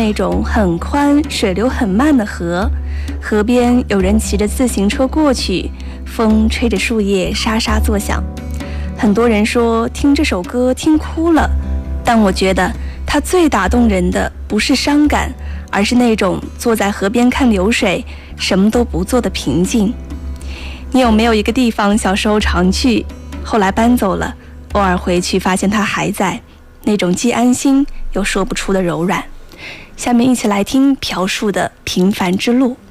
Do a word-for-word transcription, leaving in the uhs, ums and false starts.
那种很宽、水流很慢的河，河边有人骑着自行车过去，风吹着树叶沙沙作响。很多人说听这首歌听哭了，但我觉得它最打动人的不是伤感，而是那种坐在河边看流水，什么都不做的平静。你有没有一个地方小时候常去，后来搬走了，偶尔回去发现它还在，那种既安心又说不出的柔软？下面一起来听朴树的《平凡之路》。